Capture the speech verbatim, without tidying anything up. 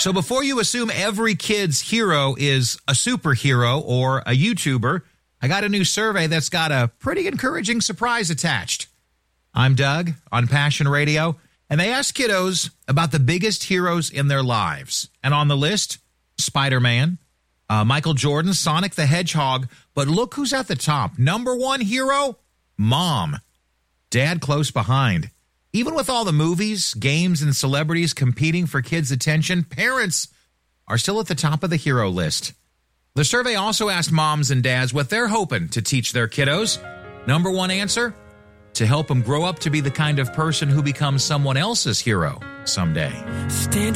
So before you assume every kid's hero is a superhero or a YouTuber, I got a new survey that's got a pretty encouraging surprise attached. I'm Doug on Passion Radio, and they asked kiddos about the biggest heroes in their lives. And on the list, Spider-Man, uh, Michael Jordan, Sonic the Hedgehog. But look who's at the top. Number one hero, Mom. Dad close behind. Even with all the movies, games, and celebrities competing for kids' attention, parents are still at the top of the hero list. The survey also asked moms and dads what they're hoping to teach their kiddos. Number one answer, to help them grow up to be the kind of person who becomes someone else's hero someday. Stand